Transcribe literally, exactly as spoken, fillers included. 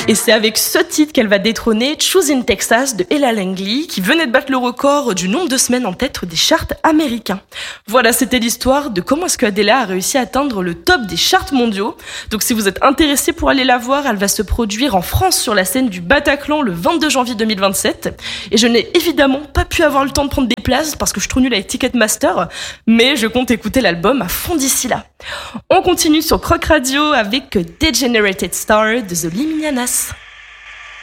Et c'est avec ce titre qu'elle va détrôner Choose in Texas de Ella Langley, qui venait de battre le record du nombre de semaines en tête des charts américains. Voilà, c'était l'histoire de comment est-ce que Adela a réussi à atteindre le top des charts mondiaux. Donc si vous êtes intéressé pour aller la voir, elle va se produire en France sur la scène du Bataclan le vingt-deux janvier deux mille vingt-sept. Et je n'ai évidemment pas pu avoir le temps de prendre des places parce que je suis trop nulle avec Ticketmaster, mais je compte écouter l'album à fond d'ici là. On continue sur Croc Radio avec Degenerated Star de The Liminianas.